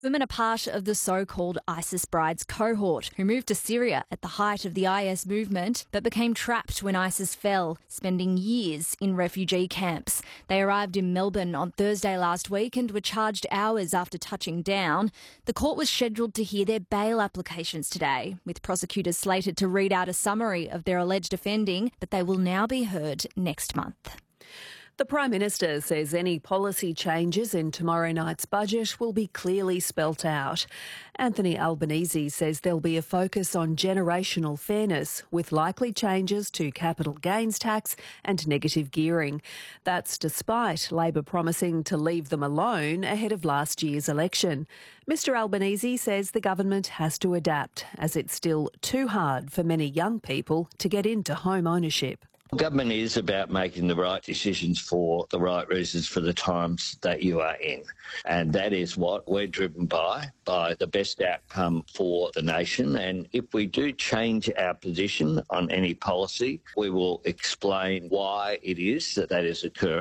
Women are part of the so-called ISIS brides cohort who moved to Syria at the height of the IS movement but became trapped when ISIS fell, spending years in refugee camps. They arrived in Melbourne on Thursday last week and were charged hours after touching down. The court was scheduled to hear their bail applications today, with prosecutors slated to read out a summary of their alleged offending, but they will now be heard next month. The Prime Minister says any policy changes in tomorrow night's budget will be clearly spelt out. Anthony Albanese says there'll be a focus on generational fairness, with likely changes to capital gains tax and negative gearing. That's despite Labor promising to leave them alone ahead of last year's election. Mr Albanese says the government has to adapt, as it's still too hard for many young people to get into home ownership. Government is about making the right decisions for the right reasons for the times that you are in. And that is what we're driven by the best outcome for the nation. And if we do change our position on any policy, we will explain why it is that is occurring.